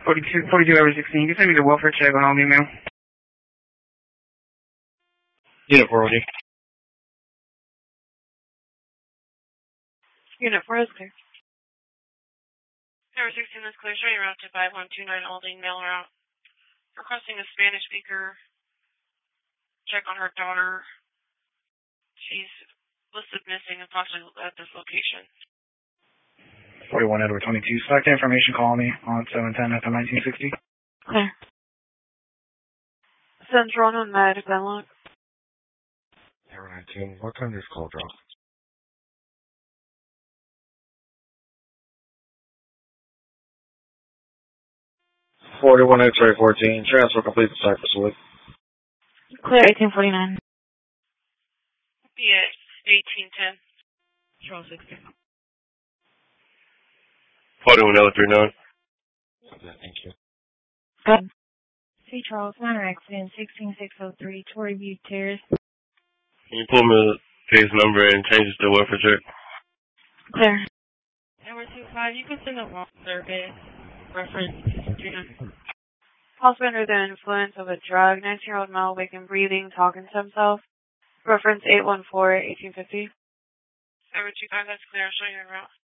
42 over 16. You can send me the welfare check on email. Unit 4OD. Unit 4 is clear. Number 16 is clear. Showing route to 5129 Aldine mail route. Requesting a Spanish speaker. Check on her daughter. She's listed missing and possibly at this location. 41 Edward 22. Select information, call me on 710 after 1960. Clear. Central on Med, Benlock. 019. What time does call drop? 41 X-ray 14. Transfer complete to Cypress Wood. Clear 1849. Yeah, 1810. Control 60. 41 L39. Thank you. Good. C. Charles, minor accident, 16603, Torrey View Terrace. Can you pull me the case number and change it to welfare check? Clear. Number 25, you can send a wrong service. Reference 39. Also under the influence of a drug, 19-year-old male awake and breathing, talking to himself. Reference 814-1850. Number 25, that's clear. I'll show you around.